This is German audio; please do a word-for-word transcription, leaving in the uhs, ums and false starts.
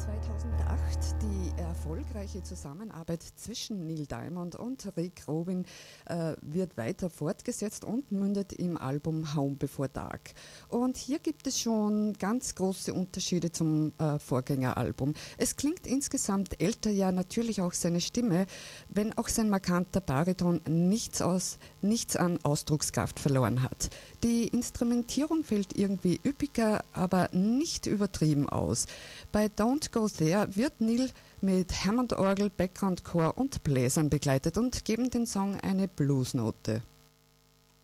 zweitausendacht die erfolgreiche Zusammenarbeit zwischen Neil Diamond und Rick Rubin äh, wird weiter fortgesetzt und mündet im Album Home Before Dark. Und hier gibt es schon ganz große Unterschiede zum äh, Vorgängeralbum. Es klingt insgesamt älter, ja natürlich auch seine Stimme, wenn auch sein markanter Bariton nichts, aus, nichts an Ausdruckskraft verloren hat. Die Instrumentierung fällt irgendwie üppiger, aber nicht übertrieben aus. Bei Don't Go There wird Neil mit Hammond-Orgel, Background-Chor und Bläsern begleitet und geben den Song eine Bluesnote.